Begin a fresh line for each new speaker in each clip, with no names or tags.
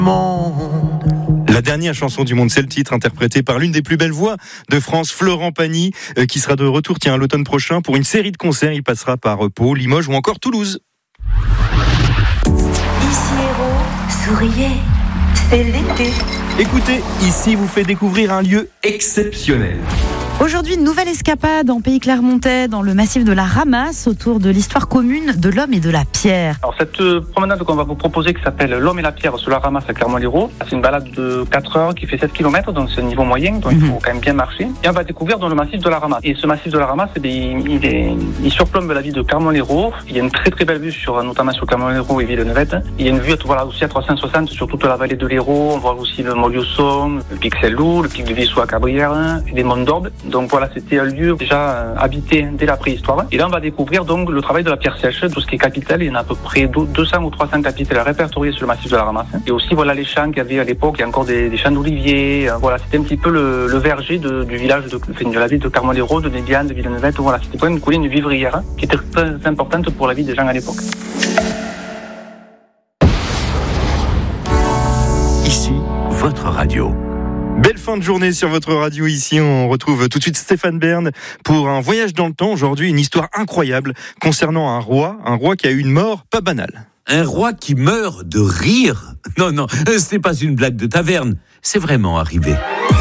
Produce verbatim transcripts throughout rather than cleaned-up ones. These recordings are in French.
La dernière chanson du monde, c'est le titre, interprété par l'une des plus belles voix de France, Florent Pagny, euh, qui sera de retour tiens, l'automne prochain pour une série de concerts. Il passera par Pau, Limoges ou encore Toulouse.
Ici Héros, souriez, c'est l'été.
Écoutez, ici vous fait découvrir un lieu exceptionnel.
Aujourd'hui, une nouvelle escapade en pays clermontais, dans le massif de la Ramasse, autour de l'histoire commune de l'homme et de la pierre.
Alors cette euh, promenade qu'on va vous proposer, qui s'appelle l'homme et la pierre sur la Ramasse à Clermont-Lérault, c'est une balade de quatre heures qui fait sept kilomètres, donc c'est un niveau moyen, donc mm-hmm. il faut quand même bien marcher. Et on va découvrir dans le massif de la Ramasse. Et ce massif de la Ramasse, eh bien, il, est, il surplombe la ville de Clermont-Lérault. Il y a une très très belle vue, sur, notamment sur Clermont-Lérault et Villeneuve. Il y a une vue voilà, aussi à trois cent soixante sur toute la vallée de l'Hérault. On voit aussi le Moliosson, le pic Saint-Loup, le pic de Vissou à Cabrières et les monts d'Orbe. Donc voilà, c'était un lieu déjà euh, habité dès la préhistoire. Et là, on va découvrir donc le travail de la pierre sèche, tout ce qui est capital. Il y en a à peu près deux cents ou trois cents capitales répertoriés sur le massif de la Ramasse. Et aussi, voilà, les champs qu'il y avait à l'époque. Il y a encore des, des champs d'oliviers. Euh, voilà, c'était un petit peu le, le verger de, du village de, de la ville de Clermont-Lérault, de Médiane, de Villeneuve. Voilà, c'était quand même une colline vivrière hein, qui était très importante pour la vie des gens à l'époque.
Ici, votre radio.
Belle fin de journée sur votre radio. Ici, on retrouve tout de suite Stéphane Bern pour un voyage dans le temps. Aujourd'hui, une histoire incroyable concernant un roi, un roi qui a eu une mort pas banale.
Un roi qui meurt de rire ? Non, non, ce n'est pas une blague de taverne. C'est vraiment arrivé.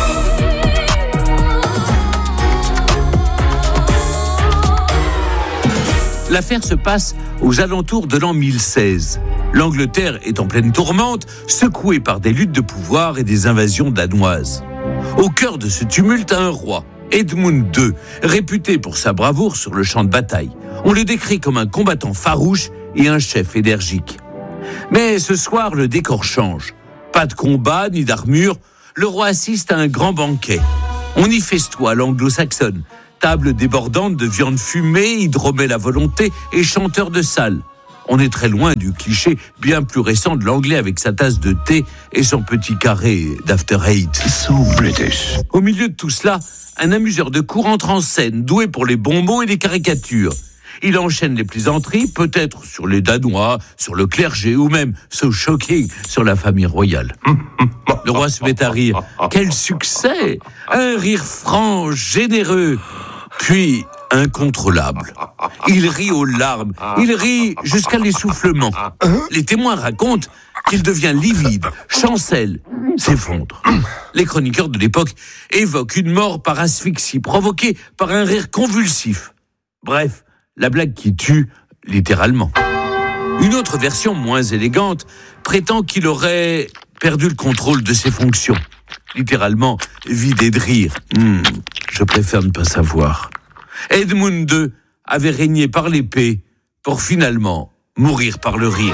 L'affaire se passe aux alentours de l'an mille seize. L'Angleterre est en pleine tourmente, secouée par des luttes de pouvoir et des invasions danoises. Au cœur de ce tumulte, un roi, Edmund deux, réputé pour sa bravoure sur le champ de bataille. On le décrit comme un combattant farouche et un chef énergique. Mais ce soir, le décor change. Pas de combat ni d'armure, le roi assiste à un grand banquet. On y festoie à l'anglo-saxonne. Table débordante de viande fumée, hydromel à volonté et chanteur de salle. On est très loin du cliché bien plus récent de l'anglais avec sa tasse de thé et son petit carré d'after eight.
So British.
Au milieu de tout cela, un amuseur de cour entre en scène, doué pour les bons mots et les caricatures. Il enchaîne les plaisanteries, peut-être sur les Danois, sur le clergé ou même, so shocking, sur la famille royale. Le roi se met à rire. Quel succès! Un rire franc, généreux. Puis, incontrôlable. Il rit aux larmes, il rit jusqu'à l'essoufflement. Les témoins racontent qu'il devient livide, chancelle, s'effondre. Les chroniqueurs de l'époque évoquent une mort par asphyxie provoquée par un rire convulsif. Bref, la blague qui tue, littéralement. Une autre version moins élégante prétend qu'il aurait perdu le contrôle de ses fonctions. Littéralement, vidé de rire. Hmm, je préfère ne pas savoir. Edmund deux avait régné par l'épée pour finalement mourir par le rire.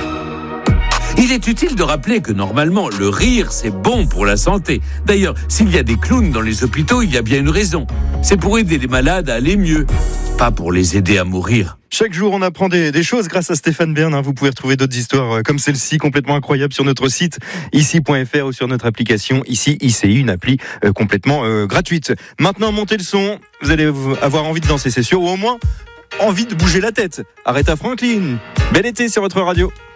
Il est utile de rappeler que normalement, le rire, c'est bon pour la santé. D'ailleurs, s'il y a des clowns dans les hôpitaux, il y a bien une raison. C'est pour aider les malades à aller mieux, pas pour les aider à mourir.
Chaque jour, on apprend des, des choses grâce à Stéphane Bern. Hein. Vous pouvez retrouver d'autres histoires comme celle-ci, complètement incroyable, sur notre site ici point f r ou sur notre application ici I C I, une appli euh, complètement euh, gratuite. Maintenant, montez le son. Vous allez avoir envie de danser, c'est sûr, ou au moins envie de bouger la tête. Aretha Franklin. Bel été sur votre radio.